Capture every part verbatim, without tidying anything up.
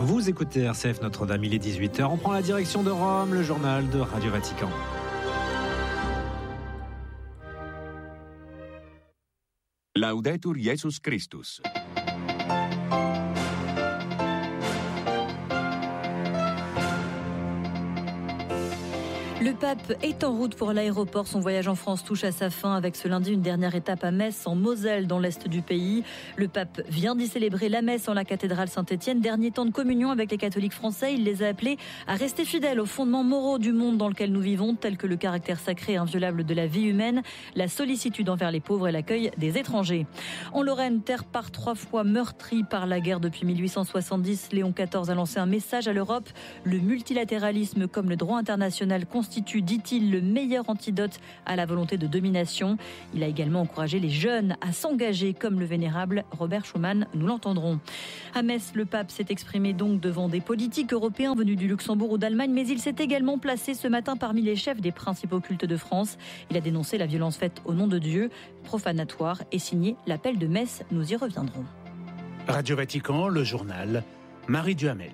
Vous écoutez R C F Notre-Dame, il est dix-huit heures. On prend la direction de Rome, le journal de Radio Vatican. Laudetur Jesus Christus. Le pape est en route pour l'aéroport. Son voyage en France touche à sa fin avec ce lundi une dernière étape à Metz, en Moselle, dans l'est du pays. Le pape vient d'y célébrer la messe en la cathédrale Saint-Étienne. Dernier temps de communion avec les catholiques français. Il les a appelés à rester fidèles aux fondements moraux du monde dans lequel nous vivons, tels que le caractère sacré et inviolable de la vie humaine, la sollicitude envers les pauvres et l'accueil des étrangers. En Lorraine, terre par trois fois meurtrie par la guerre depuis mille huit cent soixante-dix, Léon quatorze a lancé un message à l'Europe. Le multilatéralisme comme le droit international constitue, dit-il, le meilleur antidote à la volonté de domination. Il a également encouragé les jeunes à s'engager comme le vénérable Robert Schuman, nous l'entendrons. À Metz, le pape s'est exprimé donc devant des politiques européens venus du Luxembourg ou d'Allemagne, mais il s'est également placé ce matin parmi les chefs des principaux cultes de France. Il a dénoncé la violence faite au nom de Dieu, profanatoire, et signé l'appel de Metz. Nous y reviendrons. Radio Vatican, le journal, Marie Duhamel.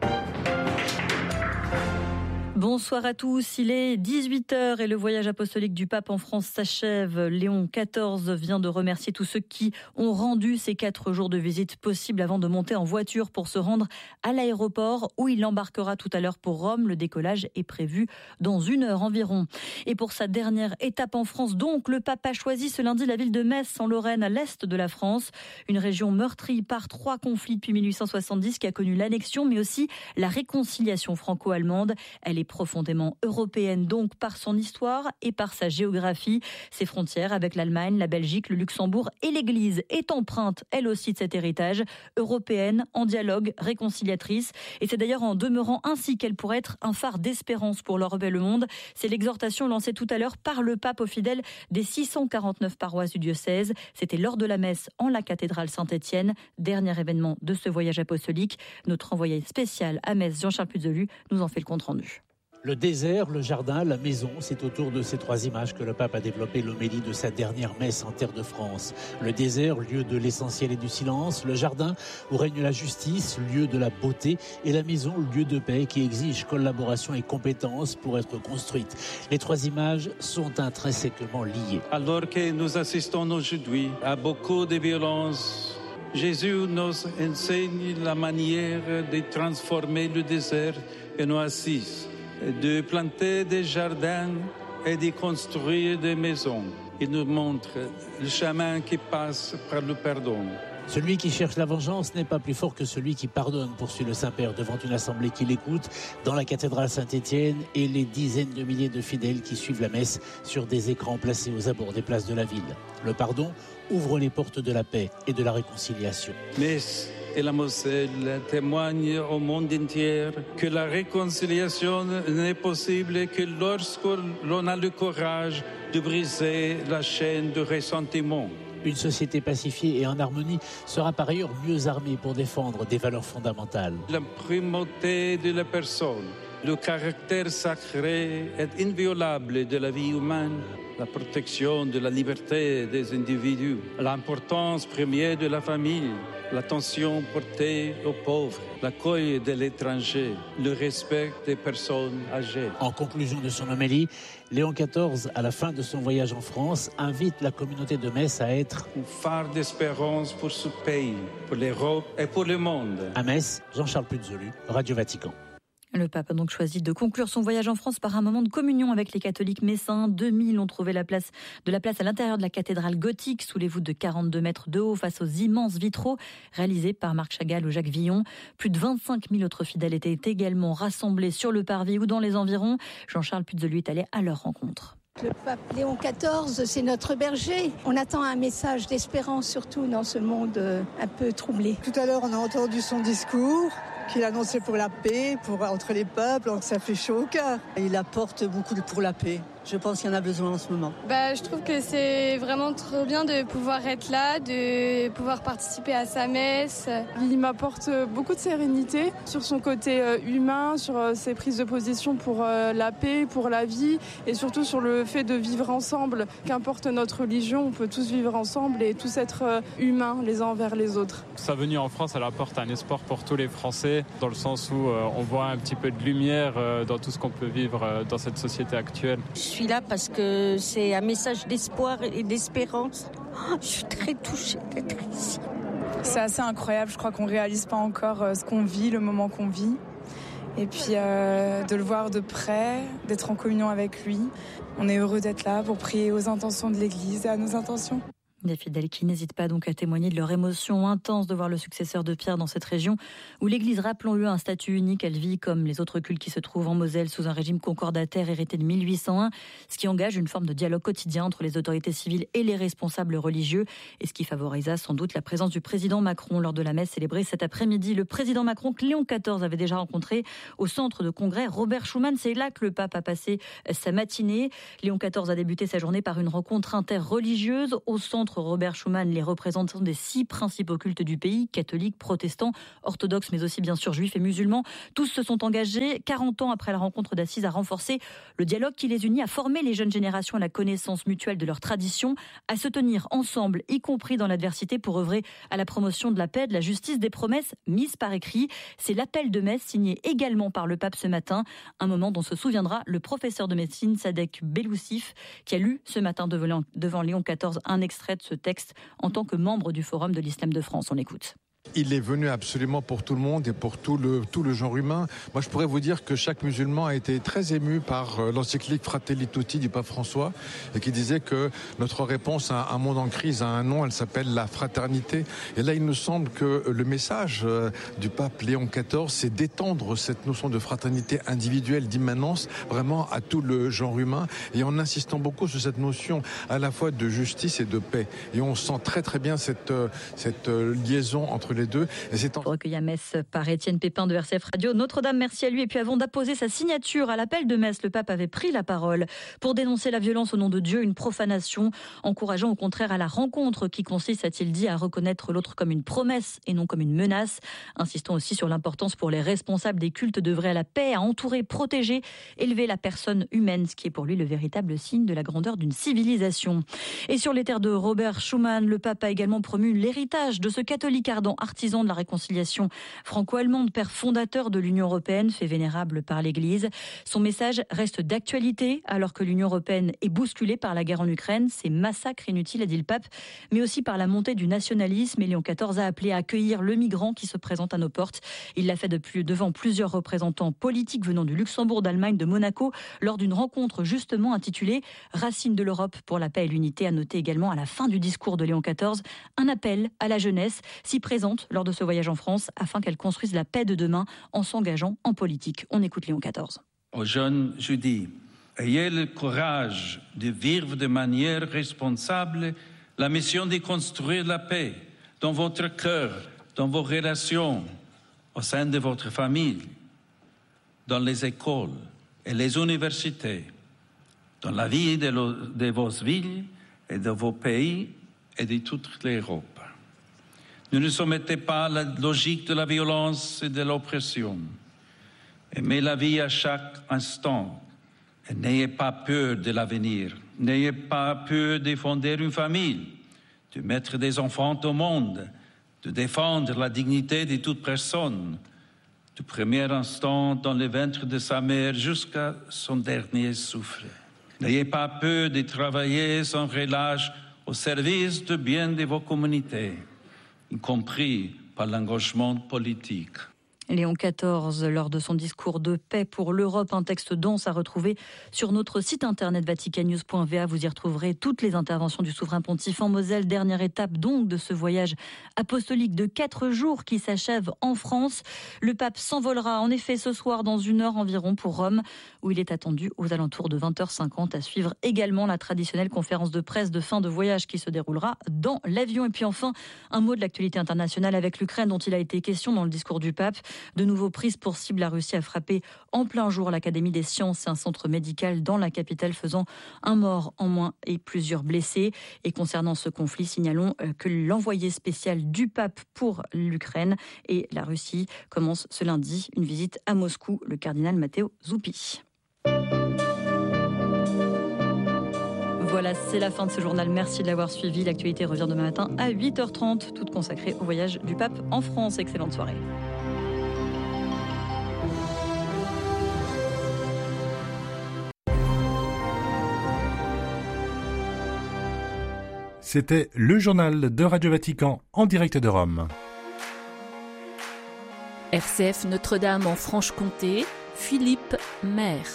Bonsoir à tous, il est dix-huit heures et le voyage apostolique du pape en France s'achève. Léon quatorze vient de remercier tous ceux qui ont rendu ces quatre jours de visite possibles avant de monter en voiture pour se rendre à l'aéroport où il embarquera tout à l'heure pour Rome. Le décollage est prévu dans une heure environ. Et pour sa dernière étape en France, donc, le pape a choisi ce lundi la ville de Metz en Lorraine, à l'est de la France. Une région meurtrie par trois conflits depuis mille huit cent soixante-dix qui a connu l'annexion mais aussi la réconciliation franco-allemande. Elle est profondément européenne donc par son histoire et par sa géographie. Ses frontières avec l'Allemagne, la Belgique, le Luxembourg et l'Église est empreinte elle aussi de cet héritage, européenne, en dialogue, réconciliatrice. Et c'est d'ailleurs en demeurant ainsi qu'elle pourrait être un phare d'espérance pour l'Europe et le monde. C'est l'exhortation lancée tout à l'heure par le pape aux fidèles des six cent quarante-neuf paroisses du diocèse. C'était lors de la messe en la cathédrale Saint-Étienne, dernier événement de ce voyage apostolique. Notre envoyé spécial à Metz, Jean-Charles Puzolu, nous en fait le compte-rendu. Le désert, le jardin, la maison, c'est autour de ces trois images que le pape a développé l'homélie de sa dernière messe en terre de France. Le désert, lieu de l'essentiel et du silence. Le jardin, où règne la justice, lieu de la beauté. Et la maison, lieu de paix qui exige collaboration et compétence pour être construite. Les trois images sont intrinsèquement liées. Alors que nous assistons aujourd'hui à beaucoup de violences, Jésus nous enseigne la manière de transformer le désert en oasis, de planter des jardins et de construire des maisons. Il nous montre le chemin qui passe par le pardon. Celui qui cherche la vengeance n'est pas plus fort que celui qui pardonne, poursuit le Saint-Père devant une assemblée qui l'écoute dans la cathédrale Saint-Étienne et les dizaines de milliers de fidèles qui suivent la messe sur des écrans placés aux abords des places de la ville. Le pardon ouvre les portes de la paix et de la réconciliation. Metz et la Moselle témoignent au monde entier que la réconciliation n'est possible que lorsque l'on a le courage de briser la chaîne de ressentiment. Une société pacifiée et en harmonie sera par ailleurs mieux armée pour défendre des valeurs fondamentales. La primauté de la personne, le caractère sacré et inviolable de la vie humaine, la protection de la liberté des individus, l'importance première de la famille, l'attention portée aux pauvres, l'accueil de l'étranger, le respect des personnes âgées. En conclusion de son homélie, Léon quatorze, à la fin de son voyage en France, invite la communauté de Metz à être un phare d'espérance pour ce pays, pour l'Europe et pour le monde. À Metz, Jean-Charles Puzolu, Radio Vatican. Le pape a donc choisi de conclure son voyage en France par un moment de communion avec les catholiques messins. deux mille ont trouvé la place, de la place à l'intérieur de la cathédrale gothique, sous les voûtes de quarante-deux mètres de haut, face aux immenses vitraux réalisés par Marc Chagall ou Jacques Villon. Plus de vingt-cinq mille autres fidèles étaient également rassemblés sur le parvis ou dans les environs. Jean-Charles Puzolu est allé à leur rencontre. Le pape Léon quatorze, c'est notre berger. On attend un message d'espérance, surtout dans ce monde un peu troublé. Tout à l'heure, on a entendu son discours qu'il annonçait pour la paix, pour, entre les peuples, donc ça fait chaud au cœur. Il apporte beaucoup pour la paix. Je pense qu'il y en a besoin en ce moment. Bah, je trouve que c'est vraiment trop bien de pouvoir être là, de pouvoir participer à sa messe. Il m'apporte beaucoup de sérénité sur son côté humain, sur ses prises de position pour la paix, pour la vie et surtout sur le fait de vivre ensemble. Qu'importe notre religion, on peut tous vivre ensemble et tous être humains les uns envers les autres. Sa venue en France, elle apporte un espoir pour tous les Français, dans le sens où on voit un petit peu de lumière dans tout ce qu'on peut vivre dans cette société actuelle. Je suis là parce que c'est un message d'espoir et d'espérance. Oh, je suis très touchée d'être ici. C'est assez incroyable, je crois qu'on ne réalise pas encore ce qu'on vit, le moment qu'on vit. Et puis euh, de le voir de près, d'être en communion avec lui. On est heureux d'être là pour prier aux intentions de l'Église et à nos intentions. Des fidèles qui n'hésitent pas donc à témoigner de leur émotion intense de voir le successeur de Pierre dans cette région où l'Église, rappelons-le, a un statut unique. Elle vit comme les autres cultes qui se trouvent en Moselle sous un régime concordataire hérité de mille huit cent un, ce qui engage une forme de dialogue quotidien entre les autorités civiles et les responsables religieux et ce qui favorisa sans doute la présence du président Macron lors de la messe célébrée cet après-midi. Le président Macron que Léon quatorze avait déjà rencontré au centre de congrès Robert Schuman. C'est là que le pape a passé sa matinée. Léon quatorze a débuté sa journée par une rencontre interreligieuse au centre Robert Schuman, les représentants des six principaux cultes du pays, catholiques, protestants, orthodoxes, mais aussi bien sûr juifs et musulmans. Tous se sont engagés, quarante ans après la rencontre d'Assise, à renforcer le dialogue qui les unit, à former les jeunes générations à la connaissance mutuelle de leurs traditions, à se tenir ensemble, y compris dans l'adversité, pour œuvrer à la promotion de la paix, de la justice, des promesses mises par écrit. C'est l'appel de messe signé également par le pape ce matin, un moment dont se souviendra le professeur de médecine Sadek Beloussif, qui a lu ce matin devant Léon quatorze un extrait de ce texte en tant que membre du Forum de l'Islam de France. On l'écoute. Il est venu absolument pour tout le monde et pour tout le, tout le genre humain. Moi, je pourrais vous dire que chaque musulman a été très ému par l'encyclique Fratelli Tutti du pape François et qui disait que notre réponse à un monde en crise a un nom, elle s'appelle la fraternité. Et là, il nous semble que le message du pape Léon quatorze, c'est d'étendre cette notion de fraternité individuelle, d'immanence, vraiment à tout le genre humain et en insistant beaucoup sur cette notion à la fois de justice et de paix. Et on sent très très bien cette, cette liaison entre les deux. Et c'est en... Recueilli à Metz par Étienne Pépin de R C F Radio. Notre-Dame, merci à lui. Et puis avant d'apposer sa signature à l'appel de Metz, le pape avait pris la parole pour dénoncer la violence au nom de Dieu, une profanation, encourageant au contraire à la rencontre qui consiste, a-t-il dit, à reconnaître l'autre comme une promesse et non comme une menace. Insistant aussi sur l'importance pour les responsables des cultes d'œuvrer à la paix, à entourer, protéger, élever la personne humaine, ce qui est pour lui le véritable signe de la grandeur d'une civilisation. Et sur les terres de Robert Schuman, le pape a également promu l'héritage de ce catholique ardent, artisan de la réconciliation franco-allemande, père fondateur de l'Union européenne, fait vénérable par l'Église. Son message reste d'actualité alors que l'Union européenne est bousculée par la guerre en Ukraine. Ces massacres inutiles, a dit le pape, mais aussi par la montée du nationalisme. Et Léon quatorze a appelé à accueillir le migrant qui se présente à nos portes. Il l'a fait de plus, devant plusieurs représentants politiques venant du Luxembourg, d'Allemagne, de Monaco, lors d'une rencontre justement intitulée « Racines de l'Europe pour la paix et l'unité ». À noter également à la fin du discours de Léon quatorze un appel à la jeunesse si présente lors de ce voyage en France afin qu'elle construise la paix de demain en s'engageant en politique. On écoute Léon quatorze. Aux jeunes, je dis, ayez le courage de vivre de manière responsable la mission de construire la paix dans votre cœur, dans vos relations, au sein de votre famille, dans les écoles et les universités, dans la vie de, lo, de vos villes et de vos pays et de toute l'Europe. Ne nous soumettez pas à la logique de la violence et de l'oppression. Aimez la vie à chaque instant et n'ayez pas peur de l'avenir. N'ayez pas peur de fonder une famille, de mettre des enfants au monde, de défendre la dignité de toute personne, du premier instant dans le ventre de sa mère jusqu'à son dernier souffle. N'ayez pas peur de travailler sans relâche au service du bien de vos communautés, y compris par l'engagement politique. Léon quatorze, lors de son discours de paix pour l'Europe, un texte dense à retrouver sur notre site internet vaticannews point v a. Vous y retrouverez toutes les interventions du souverain pontife en Moselle. Dernière étape donc de ce voyage apostolique de quatre jours qui s'achève en France. Le pape s'envolera en effet ce soir dans une heure environ pour Rome, où il est attendu aux alentours de vingt heures cinquante. À suivre également la traditionnelle conférence de presse de fin de voyage qui se déroulera dans l'avion. Et puis enfin, un mot de l'actualité internationale avec l'Ukraine dont il a été question dans le discours du pape. De nouveau prise pour cible, la Russie a frappé en plein jour l'Académie des sciences et un centre médical dans la capitale, faisant un mort en moins et plusieurs blessés. Et concernant ce conflit, signalons que l'envoyé spécial du pape pour l'Ukraine et la Russie commence ce lundi une visite à Moscou, le cardinal Matteo Zuppi. Voilà, c'est la fin de ce journal. Merci de l'avoir suivi. L'actualité revient demain matin à huit heures trente, toute consacrée au voyage du pape en France. Excellente soirée. C'était le journal de Radio Vatican en direct de Rome. R C F Notre-Dame en Franche-Comté, Philippe Maire.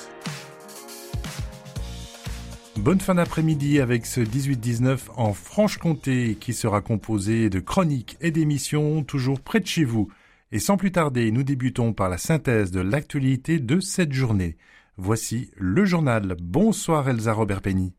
Bonne fin d'après-midi avec ce dix-huit dix-neuf en Franche-Comté qui sera composé de chroniques et d'émissions toujours près de chez vous. Et sans plus tarder, nous débutons par la synthèse de l'actualité de cette journée. Voici le journal. Bonsoir Elsa Robert-Penny.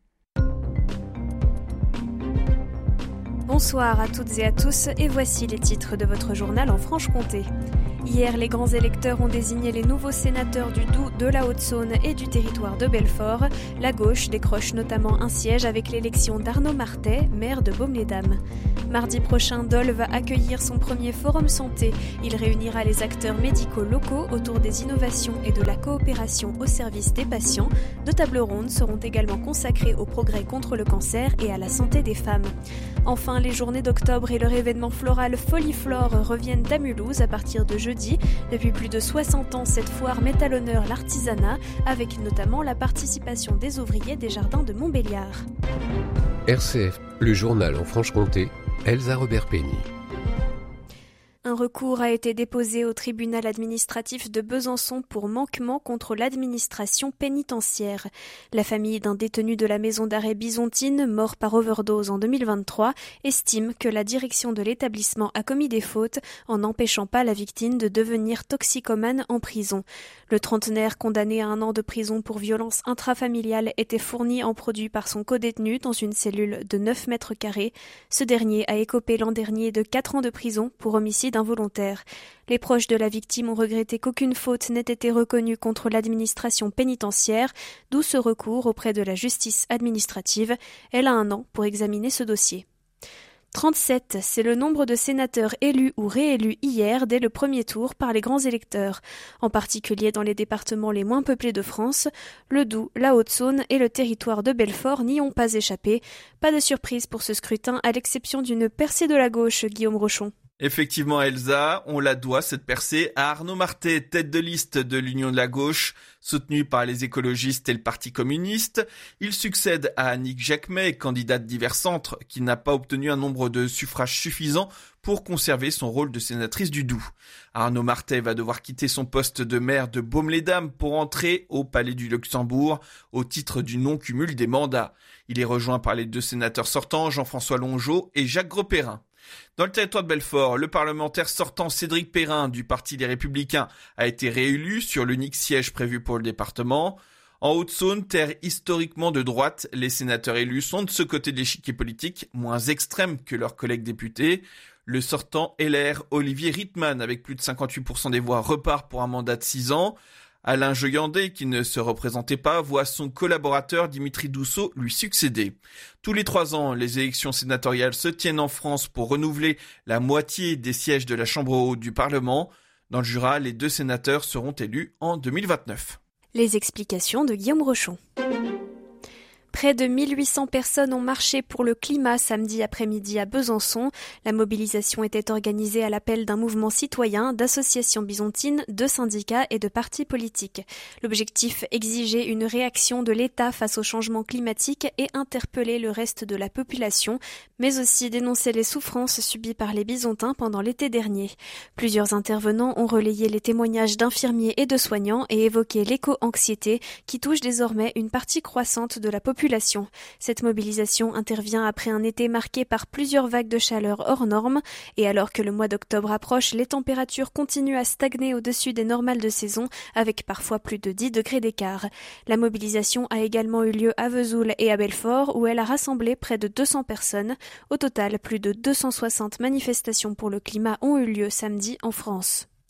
Bonsoir à toutes et à tous et voici les titres de votre journal en Franche-Comté. Hier, les grands électeurs ont désigné les nouveaux sénateurs du Doubs, de la Haute-Saône et du territoire de Belfort. La gauche décroche notamment un siège avec l'élection d'Arnaud Martet, maire de Baume-les-Dames. Mardi prochain, Dole va accueillir son premier forum santé. Il réunira les acteurs médicaux locaux autour des innovations et de la coopération au service des patients. Deux tables rondes seront également consacrées au progrès contre le cancer et à la santé des femmes. Enfin, les journées d'octobre et leur événement floral Foliflore reviennent à Mulhouse à partir de jeudi. Depuis plus de soixante ans, cette foire met à l'honneur l'artisanat, avec notamment la participation des ouvriers des jardins de Montbéliard. R C F, le journal en Franche-Comté, Elsa Robert-Penny. Un recours a été déposé au tribunal administratif de Besançon pour manquement contre l'administration pénitentiaire. La famille d'un détenu de la maison d'arrêt Bisontine, mort par overdose en deux mille vingt-trois, estime que la direction de l'établissement a commis des fautes en n'empêchant pas la victime de devenir toxicomane en prison. Le trentenaire condamné à un an de prison pour violence intrafamiliale était fourni en produit par son codétenu dans une cellule de neuf mètres carrés. Ce dernier a écopé l'an dernier de quatre ans de prison pour homicide involontaire. Les proches de la victime ont regretté qu'aucune faute n'ait été reconnue contre l'administration pénitentiaire, d'où ce recours auprès de la justice administrative. Elle a un an pour examiner ce dossier. trente-sept, c'est le nombre de sénateurs élus ou réélus hier dès le premier tour par les grands électeurs, en particulier dans les départements les moins peuplés de France. Le Doubs, la Haute-Saône et le territoire de Belfort n'y ont pas échappé. Pas de surprise pour ce scrutin, à l'exception d'une percée de la gauche, Guillaume Rochon. Effectivement, Elsa, on la doit, cette percée, à Arnaud Martet, tête de liste de l'Union de la gauche, soutenu par les écologistes et le Parti communiste. Il succède à Annick Jacquemet, candidate d'Hiver Centre, qui n'a pas obtenu un nombre de suffrages suffisant pour conserver son rôle de sénatrice du Doubs. Arnaud Martet va devoir quitter son poste de maire de Baume-les-Dames pour entrer au Palais du Luxembourg au titre du non-cumul des mandats. Il est rejoint par les deux sénateurs sortants, Jean-François Longeot et Jacques Grosperrin. Dans le territoire de Belfort, le parlementaire sortant Cédric Perrin du Parti des Républicains a été réélu sur l'unique siège prévu pour le département. En Haute-Saône, terre historiquement de droite, les sénateurs élus sont de ce côté de l'échiquier politique, moins extrême que leurs collègues députés. Le sortant L R Olivier Rittmann, avec plus de cinquante-huit pour cent des voix, repart pour un mandat de six ans. Alain Joyandet, qui ne se représentait pas, voit son collaborateur Dimitri Dousseau lui succéder. Tous les trois ans, les élections sénatoriales se tiennent en France pour renouveler la moitié des sièges de la Chambre haute du Parlement. Dans le Jura, les deux sénateurs seront élus en deux mille vingt-neuf. Les explications de Guillaume Rochon. Près de mille huit cents personnes ont marché pour le climat samedi après-midi à Besançon. La mobilisation était organisée à l'appel d'un mouvement citoyen, d'associations bisontines, de syndicats et de partis politiques. L'objectif, exiger une réaction de l'État face au changement climatique et interpeller le reste de la population, mais aussi dénoncer les souffrances subies par les bisontins pendant l'été dernier. Plusieurs intervenants ont relayé les témoignages d'infirmiers et de soignants et évoqué l'éco-anxiété qui touche désormais une partie croissante de la population. Cette mobilisation intervient après un été marqué par plusieurs vagues de chaleur hors normes et alors que le mois d'octobre approche, les températures continuent à stagner au-dessus des normales de saison avec parfois plus de dix degrés d'écart. La mobilisation a également eu lieu à Vesoul et à Belfort où elle a rassemblé près de deux cents personnes. Au total, plus de deux cent soixante manifestations pour le climat ont eu lieu samedi en France.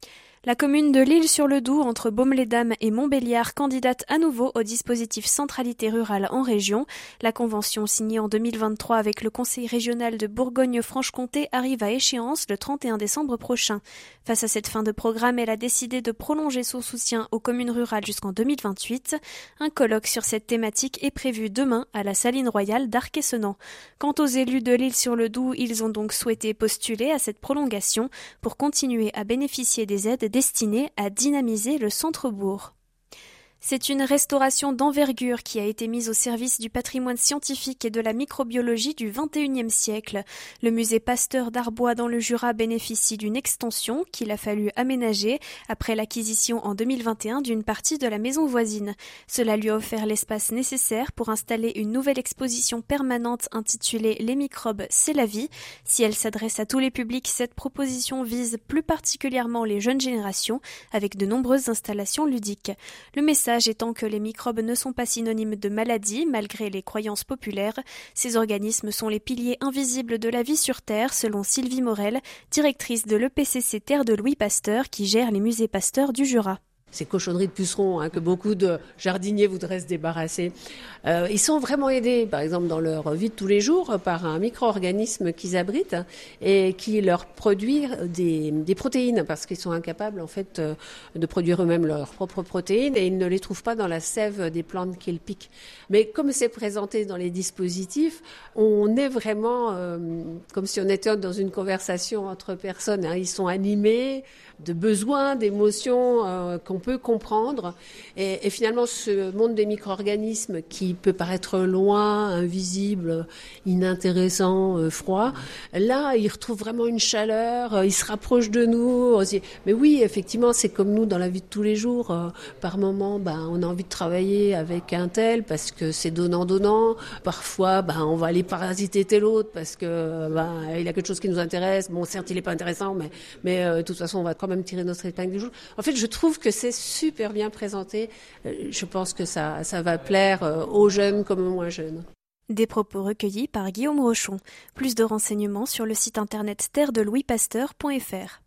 La commune de L'Isle-sur-le-Doubs, entre Baume-les-Dames et Montbéliard, candidate à nouveau au dispositif Centralité rurale en région. La convention signée en deux mille vingt-trois avec le Conseil régional de Bourgogne-Franche-Comté arrive à échéance le trente et un décembre prochain. Face à cette fin de programme, elle a décidé de prolonger son soutien aux communes rurales jusqu'en deux mille vingt-huit. Un colloque sur cette thématique est prévu demain à la Saline Royale d'Arc-et-Senans. Quant aux élus de L'Isle-sur-le-Doubs, ils ont donc souhaité postuler à cette prolongation pour continuer à bénéficier des aides destiné à dynamiser le centre-bourg. C'est une restauration d'envergure qui a été mise au service du patrimoine scientifique et de la microbiologie du vingt et unième siècle. Le musée Pasteur d'Arbois dans le Jura bénéficie d'une extension qu'il a fallu aménager après l'acquisition en deux mille vingt et un d'une partie de la maison voisine. Cela lui a offert l'espace nécessaire pour installer une nouvelle exposition permanente intitulée « Les microbes, c'est la vie ». Si elle s'adresse à tous les publics, cette proposition vise plus particulièrement les jeunes générations avec de nombreuses installations ludiques. Le message étant que les microbes ne sont pas synonymes de maladie, malgré les croyances populaires. Ces organismes sont les piliers invisibles de la vie sur Terre, selon Sylvie Morel, directrice de l'E P C C Terre de Louis Pasteur, qui gère les musées Pasteur du Jura. Ces cochonneries de pucerons hein, que beaucoup de jardiniers voudraient se débarrasser. Euh, ils sont vraiment aidés, par exemple, dans leur vie de tous les jours, par un micro-organisme qu'ils abritent et qui leur produit des, des protéines, parce qu'ils sont incapables, en fait, de produire eux-mêmes leurs propres protéines et ils ne les trouvent pas dans la sève des plantes qu'ils piquent. Mais comme c'est présenté dans les dispositifs, on est vraiment euh, comme si on était dans une conversation entre personnes. Hein. Ils sont animés de besoins, d'émotions euh, qu'on peut comprendre. Et, et finalement, ce monde des micro-organismes qui peut paraître loin, invisible, inintéressant, euh, froid, là, ils retrouvent vraiment une chaleur, euh, ils se rapprochent de nous. On se dit, mais oui, effectivement, c'est comme nous dans la vie de tous les jours. Euh, par moment, ben, on a envie de travailler avec un tel parce que c'est donnant-donnant. Parfois, ben, on va aller parasiter tel autre parce que ben, il a quelque chose qui nous intéresse. Bon, certes, il n'est pas intéressant, mais, mais euh, de toute façon, on va quand même tirer notre épingle du jeu. En fait, je trouve que c'est super bien présenté. Je pense que ça, ça va plaire aux jeunes comme aux moins jeunes. Des propos recueillis par Guillaume Rochon. Plus de renseignements sur le site internet terre de louis pasteur point f r.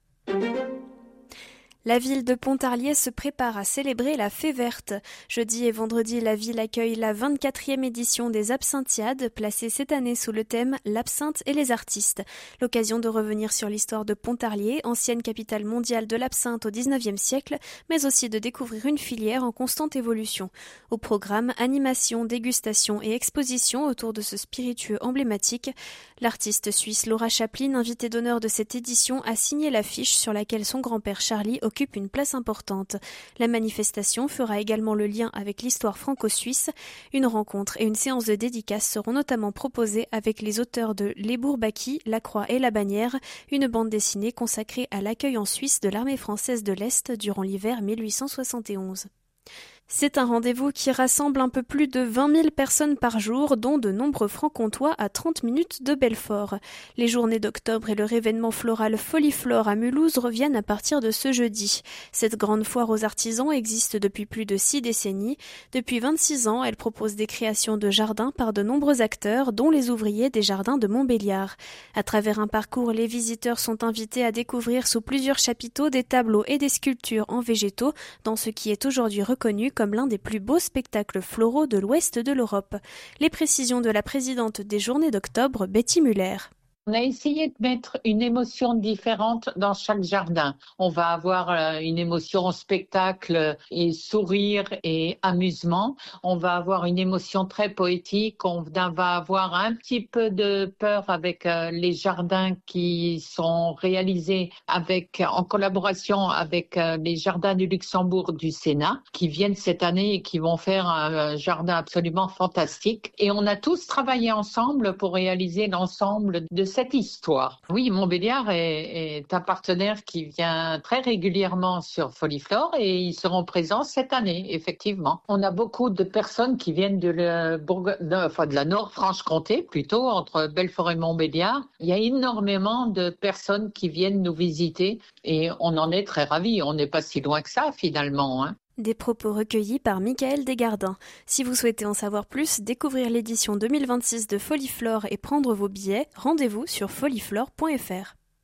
La ville de Pontarlier se prépare à célébrer la Fée verte. Jeudi et vendredi, la ville accueille la vingt-quatrième édition des Absinthiades, placée cette année sous le thème « L'absinthe et les artistes ». L'occasion de revenir sur l'histoire de Pontarlier, ancienne capitale mondiale de l'absinthe au dix-neuvième siècle, mais aussi de découvrir une filière en constante évolution. Au programme, animation, dégustation et exposition autour de ce spiritueux emblématique. L'artiste suisse Laura Chaplin, invitée d'honneur de cette édition, a signé l'affiche sur laquelle son grand-père Charlie occupe une place importante. La manifestation fera également le lien avec l'histoire franco-suisse. Une rencontre et une séance de dédicaces seront notamment proposées avec les auteurs de Les Bourbaki, La Croix et la Bannière, une bande dessinée consacrée à l'accueil en Suisse de l'armée française de l'Est durant l'hiver mille huit cent soixante et onze. C'est un rendez-vous qui rassemble un peu plus de vingt mille personnes par jour, dont de nombreux francs-comtois à trente minutes de Belfort. Les journées d'octobre et leur événement floral Foliflore à Mulhouse reviennent à partir de ce jeudi. Cette grande foire aux artisans existe depuis plus de six décennies. Depuis vingt-six ans, elle propose des créations de jardins par de nombreux acteurs, dont les ouvriers des jardins de Montbéliard. À travers un parcours, les visiteurs sont invités à découvrir sous plusieurs chapiteaux des tableaux et des sculptures en végétaux, dans ce qui est aujourd'hui reconnu comme l'un des plus beaux spectacles floraux de l'ouest de l'Europe. Les précisions de la présidente des Journées d'octobre, Betty Muller. On a essayé de mettre une émotion différente dans chaque jardin. On va avoir une émotion spectacle et sourire et amusement. On va avoir une émotion très poétique. On va avoir un petit peu de peur avec les jardins qui sont réalisés avec, en collaboration avec les jardins du Luxembourg du Sénat, qui viennent cette année et qui vont faire un jardin absolument fantastique. Et on a tous travaillé ensemble pour réaliser l'ensemble de cette histoire. Oui, Montbéliard est, est un partenaire qui vient très régulièrement sur Foliflore et ils seront présents cette année, effectivement. On a beaucoup de personnes qui viennent de, la, Bourg... de, enfin, de la Nord-Franche-Comté, plutôt, entre Belfort et Montbéliard. Il y a énormément de personnes qui viennent nous visiter et on en est très ravis. On n'est pas si loin que ça, finalement, hein. Des propos recueillis par Michael Desgardins. Si vous souhaitez en savoir plus, découvrir l'édition deux mille vingt-six de Foliflore et prendre vos billets, rendez-vous sur foliflore point f r.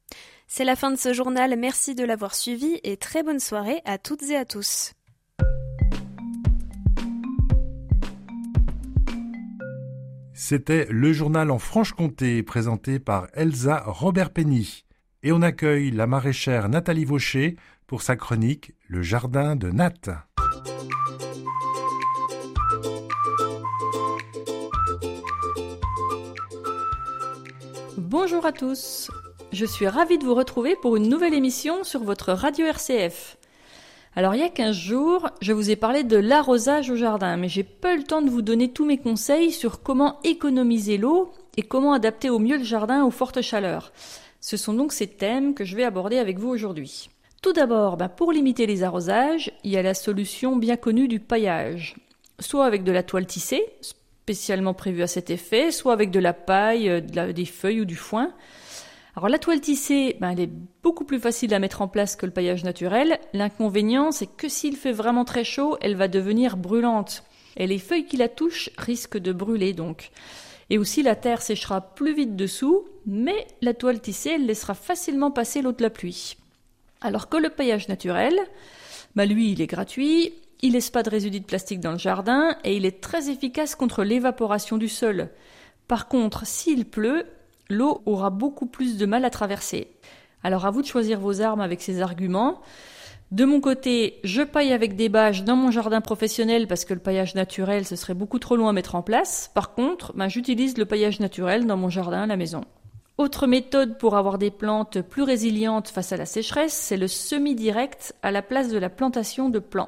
C'est la fin de ce journal, merci de l'avoir suivi et très bonne soirée à toutes et à tous. C'était le journal en Franche-Comté présenté par Elsa Robert-Penny. Et on accueille la maraîchère Nathalie Vaucher pour sa chronique « Le jardin de Nat ». Bonjour à tous, je suis ravie de vous retrouver pour une nouvelle émission sur votre radio R C F. Alors il y a quinze jours, je vous ai parlé de l'arrosage au jardin, mais j'ai pas eu le temps de vous donner tous mes conseils sur comment économiser l'eau et comment adapter au mieux le jardin aux fortes chaleurs. Ce sont donc ces thèmes que je vais aborder avec vous aujourd'hui. Tout d'abord, ben pour limiter les arrosages, il y a la solution bien connue du paillage. Soit avec de la toile tissée, spécialement prévue à cet effet, soit avec de la paille, de la, des feuilles ou du foin. Alors la toile tissée, ben, elle est beaucoup plus facile à mettre en place que le paillage naturel. L'inconvénient, c'est que s'il fait vraiment très chaud, elle va devenir brûlante. Et les feuilles qui la touchent risquent de brûler donc. Et aussi la terre séchera plus vite dessous, mais la toile tissée, elle laissera facilement passer l'eau de la pluie. Alors que le paillage naturel, ben, lui, il est gratuit, il laisse pas de résidus de plastique dans le jardin et il est très efficace contre l'évaporation du sol. Par contre, s'il pleut, l'eau aura beaucoup plus de mal à traverser. Alors à vous de choisir vos armes avec ces arguments. De mon côté, je paille avec des bâches dans mon jardin professionnel parce que le paillage naturel, ce serait beaucoup trop long à mettre en place. Par contre, ben, j'utilise le paillage naturel dans mon jardin à la maison. Autre méthode pour avoir des plantes plus résilientes face à la sécheresse, c'est le semi-direct à la place de la plantation de plants.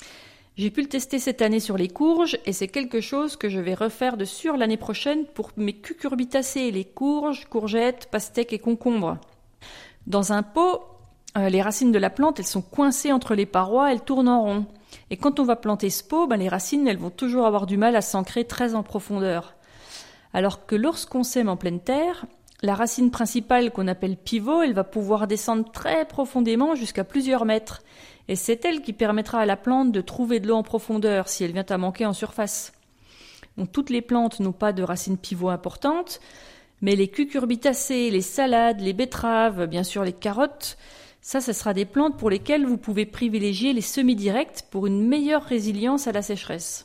J'ai pu le tester cette année sur les courges et c'est quelque chose que je vais refaire de sûr l'année prochaine pour mes cucurbitacées, les courges, courgettes, pastèques et concombres. Dans un pot, euh, les racines de la plante, elles sont coincées entre les parois, elles tournent en rond. Et quand on va planter ce pot, ben, les racines, elles vont toujours avoir du mal à s'ancrer très en profondeur. Alors que lorsqu'on sème en pleine terre, la racine principale qu'on appelle pivot, elle va pouvoir descendre très profondément jusqu'à plusieurs mètres. Et c'est elle qui permettra à la plante de trouver de l'eau en profondeur si elle vient à manquer en surface. Donc, toutes les plantes n'ont pas de racines pivot importantes, mais les cucurbitacées, les salades, les betteraves, bien sûr les carottes, ça, ce sera des plantes pour lesquelles vous pouvez privilégier les semi-directs pour une meilleure résilience à la sécheresse.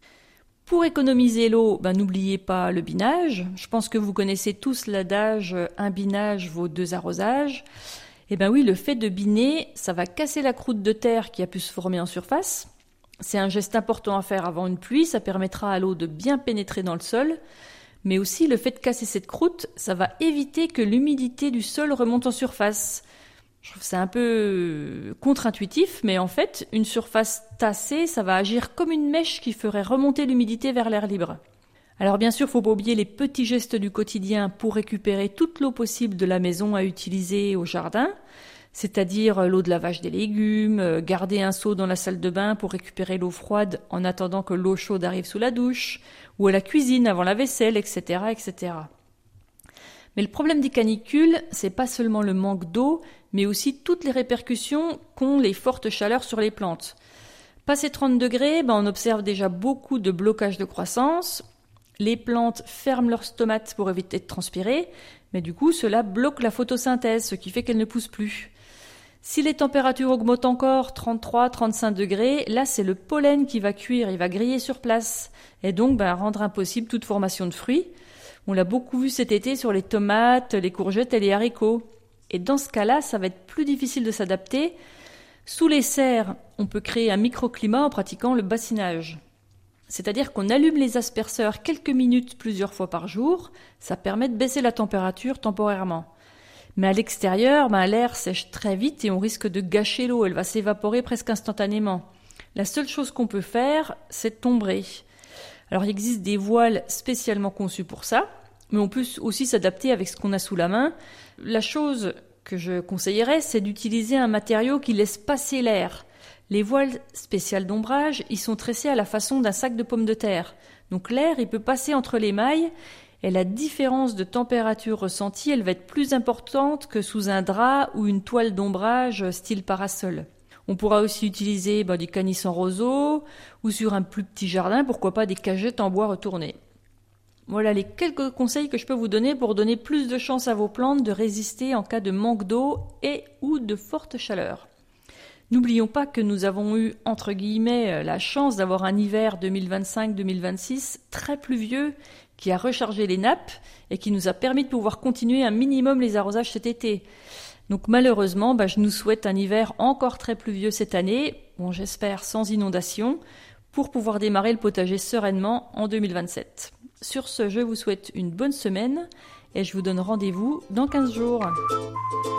Pour économiser l'eau, ben, n'oubliez pas le binage. Je pense que vous connaissez tous l'adage « un binage vaut deux arrosages ». Eh bien oui, le fait de biner, ça va casser la croûte de terre qui a pu se former en surface. C'est un geste important à faire avant une pluie, ça permettra à l'eau de bien pénétrer dans le sol. Mais aussi, le fait de casser cette croûte, ça va éviter que l'humidité du sol remonte en surface. Je trouve ça un peu contre-intuitif, mais en fait, une surface tassée, ça va agir comme une mèche qui ferait remonter l'humidité vers l'air libre. Alors bien sûr, faut pas oublier les petits gestes du quotidien pour récupérer toute l'eau possible de la maison à utiliser au jardin, c'est-à-dire l'eau de lavage des légumes, garder un seau dans la salle de bain pour récupérer l'eau froide en attendant que l'eau chaude arrive sous la douche, ou à la cuisine avant la vaisselle, et cetera, et cetera. Mais le problème des canicules, c'est pas seulement le manque d'eau, mais aussi toutes les répercussions qu'ont les fortes chaleurs sur les plantes. Passé trente degrés, ben on observe déjà beaucoup de blocage de croissance. Les plantes ferment leurs stomates pour éviter de transpirer, mais du coup, cela bloque la photosynthèse, ce qui fait qu'elles ne poussent plus. Si les températures augmentent encore, trente-trois, trente-cinq degrés, là, c'est le pollen qui va cuire, il va griller sur place, et donc ben, rendre impossible toute formation de fruits. On l'a beaucoup vu cet été sur les tomates, les courgettes et les haricots. Et dans ce cas-là, ça va être plus difficile de s'adapter. Sous les serres, on peut créer un microclimat en pratiquant le bassinage. C'est-à-dire qu'on allume les asperceurs quelques minutes plusieurs fois par jour, ça permet de baisser la température temporairement. Mais à l'extérieur, ben, l'air sèche très vite et on risque de gâcher l'eau, elle va s'évaporer presque instantanément. La seule chose qu'on peut faire, c'est de tombrer. Alors il existe des voiles spécialement conçues pour ça, mais on peut aussi s'adapter avec ce qu'on a sous la main. La chose que je conseillerais, c'est d'utiliser un matériau qui laisse passer l'air. Les voiles spéciales d'ombrage, ils sont tressés à la façon d'un sac de pommes de terre. Donc l'air, il peut passer entre les mailles et la différence de température ressentie, elle va être plus importante que sous un drap ou une toile d'ombrage style parasol. On pourra aussi utiliser bah, des canisses en roseau ou sur un plus petit jardin, pourquoi pas des cagettes en bois retourné. Voilà les quelques conseils que je peux vous donner pour donner plus de chance à vos plantes de résister en cas de manque d'eau et ou de forte chaleur. N'oublions pas que nous avons eu, entre guillemets, la chance d'avoir un hiver deux mille vingt-cinq deux mille vingt-six très pluvieux qui a rechargé les nappes et qui nous a permis de pouvoir continuer un minimum les arrosages cet été. Donc malheureusement, bah, je nous souhaite un hiver encore très pluvieux cette année, bon, j'espère sans inondation, pour pouvoir démarrer le potager sereinement en deux mille vingt-sept. Sur ce, je vous souhaite une bonne semaine et je vous donne rendez-vous dans quinze jours.